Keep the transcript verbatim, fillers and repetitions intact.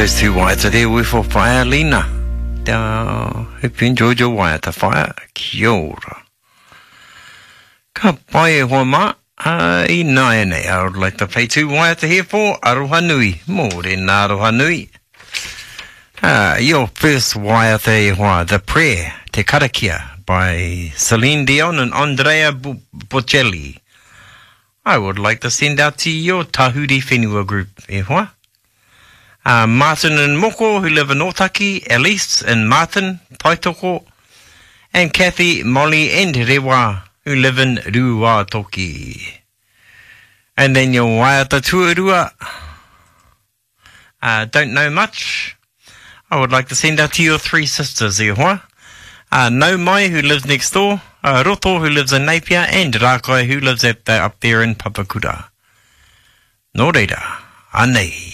those two whites are there with for fire, Lena. Uh, hope you enjoyed your white fire. Kia ora. Ka pai hoa ma. Uh, I nai nei, I would like to play two white here for Aroha Nui. More than Aroha Nui. Uh, your first white hoa, The Prayer, Te Karakia, by Celine Dion and Andrea Bocelli. I would like to send out to your Tahuri Whenua group, e hoa. Uh, Martin and Moko, who live in Otaki, Elise and Martin, Paitoko, and Kathy, Molly and Rewa, who live in Ruatoki. And then your Waiata Tuarua. Uh, don't know much. I would like to send out to your three sisters, e hoa. Uh, No Mai, who lives next door, uh, Roto, who lives in Napier, and Rakai, who lives at the, up there in Papakura. Nō reira, anei.